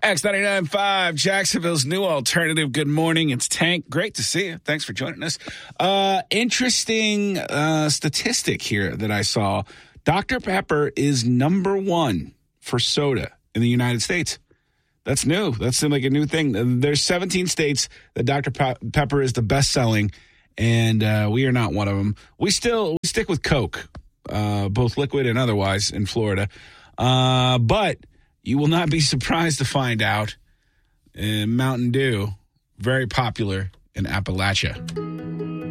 X99.5, Jacksonville's new alternative. Good morning. It's Tank. Great to see you. Thanks for joining us. Interesting statistic here that I saw. Dr. Pepper is number one for soda in the United States. That's new. That's like a new thing. There's 17 states that Dr. Pepper is the best-selling, and we are not one of them. We stick with Coke, both liquid and otherwise, in Florida. But you will not be surprised to find out Mountain Dew, very popular in Appalachia.